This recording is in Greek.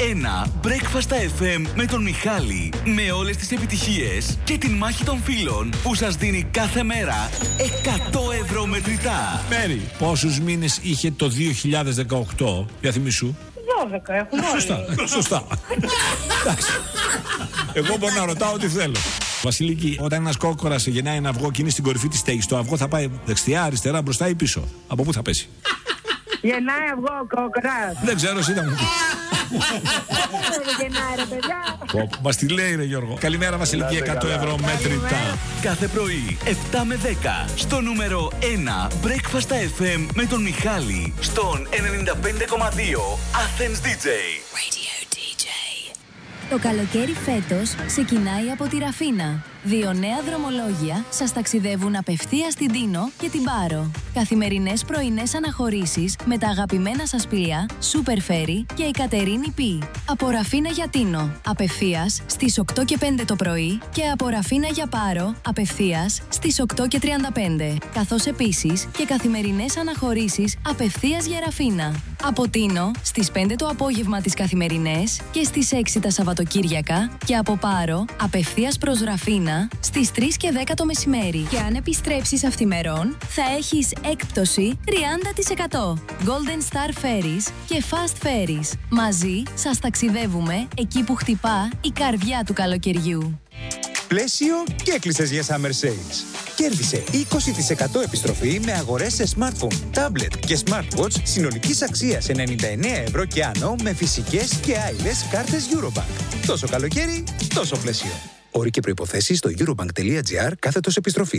1. Breakfast FM με τον Μιχάλη. Με όλες τις επιτυχίες και την μάχη των φίλων που σας δίνει κάθε μέρα 100 ευρώ μετρητά. Μέρη, πόσους μήνες είχε το 2018, για θυμίσου? 12 έχουμε όλοι. Σωστά. Εγώ μπορώ να ρωτάω ό,τι θέλω. Βασιλική, όταν ένας κόκορας γεννάει ένα αυγό και είναι στην κορυφή της στέγης, το αυγό θα πάει δεξιά, αριστερά, μπροστά ή πίσω? Από πού θα πέσει? Γεννάει αυγό ο κόκορας. Δεν ξέρω, εσύ θα μου πεις. Γεννάει ρε παιδιά. Μας τη λέει ρε Γιώργο. Καλημέρα Βασιλική, 100 ευρώ μέτρητα. Κάθε πρωί 7 με 10 στο νούμερο 1 Breakfast FM με τον Μιχάλη στον 95,2 Athens DJ. Το καλοκαίρι φέτος ξεκινάει από τη Ραφίνα. 2 νέα δρομολόγια σας ταξιδεύουν απευθείας στην Τίνο και την Πάρο. Καθημερινές πρωινές αναχωρήσεις με τα αγαπημένα σας πλοία Super Ferry και η Κατερίνη Π. Από Ραφίνα για Τίνο, απευθείας στις 8 και 5 το πρωί και από Ραφίνα για Πάρο, απευθείας στις 8 και 35. Καθώς επίσης και καθημερινές αναχωρήσεις απευθείας για Ραφίνα. Από Τίνο στις 5 το απόγευμα τις καθημερινές και στις 6 τα Σαββατοκύριακα και από Πάρο απευθείας προς Ραφίνα στις 3 και 10 το μεσημέρι. Και αν επιστρέψεις αυθημερών, θα έχεις έκπτωση 30%. Golden Star Ferries και Fast Ferries. Μαζί σας ταξιδεύουμε εκεί που χτυπά η καρδιά του καλοκαιριού. Πλαίσιο και έκλεισες για Summer Sales. Κέρδισε 20% επιστροφή με αγορές σε smartphone, tablet και smartwatch συνολικής αξίας 99 ευρώ και άνω με φυσικές και άειλες κάρτες Eurobank. Τόσο καλοκαίρι, τόσο πλαίσιο. Όροι και προϋποθέσεις στο eurobank.gr/επιστροφή.